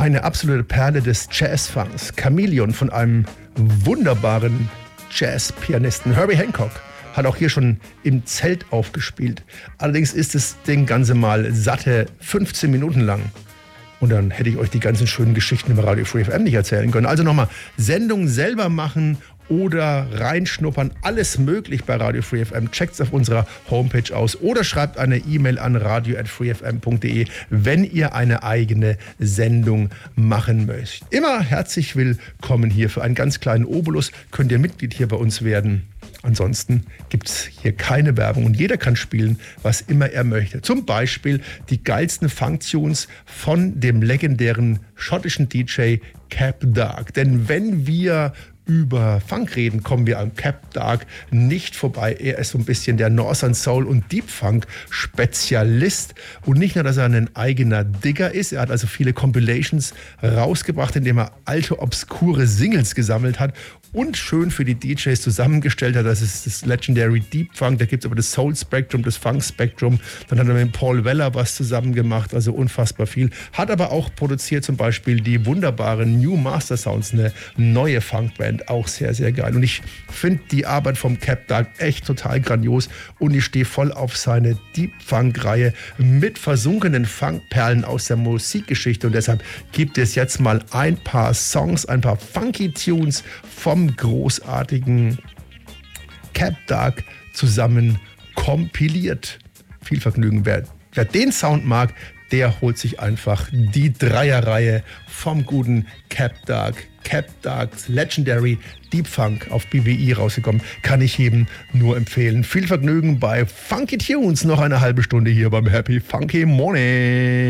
Eine absolute Perle des Jazzfunks. Chameleon von einem wunderbaren Jazzpianisten. Herbie Hancock hat auch hier schon im Zelt aufgespielt. Allerdings ist das Ding Ganze mal satte 15 Minuten lang. Und dann hätte ich euch die ganzen schönen Geschichten über Radio Free FM nicht erzählen können. Also nochmal, Sendung selber machen oder reinschnuppern, alles möglich bei Radio Free FM. Checkt's auf unserer Homepage aus oder schreibt eine E-Mail an radio@freefm.de, wenn ihr eine eigene Sendung machen möchtet. Immer herzlich willkommen hier. Für einen ganz kleinen Obolus könnt ihr Mitglied hier bei uns werden. Ansonsten gibt es hier keine Werbung und jeder kann spielen, was immer er möchte. Zum Beispiel die geilsten Funk-Tunes von dem legendären schottischen DJ Cap Dark. Denn wenn wir über Funk reden, kommen wir an Cap Dark nicht vorbei. Er ist so ein bisschen der Northern Soul und Deep Funk Spezialist. Und nicht nur, dass er ein eigener Digger ist, er hat also viele Compilations rausgebracht, indem er alte, obskure Singles gesammelt hat und schön für die DJs zusammengestellt hat. Das ist das Legendary Deep Funk, da gibt es aber das Soul Spectrum, das Funk Spectrum. Dann hat er mit Paul Weller was zusammen gemacht, also unfassbar viel. Hat aber auch produziert zum Beispiel die wunderbaren New Master Sounds, eine neue Funkband, auch sehr, sehr geil. Und ich finde die Arbeit vom Cap Dark echt total grandios und ich stehe voll auf seine Deep Funk-Reihe mit versunkenen Funkperlen aus der Musikgeschichte. Und deshalb gibt es jetzt mal ein paar Songs, ein paar Funky Tunes vom großartigen Cap Dark zusammen kompiliert. Viel Vergnügen. Wer den Sound mag, der holt sich einfach die Dreierreihe vom guten Cap Dark. Cap Darks Legendary Deep Funk auf BWI rausgekommen. Kann ich jedem nur empfehlen. Viel Vergnügen bei Funky Tunes. Noch eine halbe Stunde hier beim Happy Funky Morning.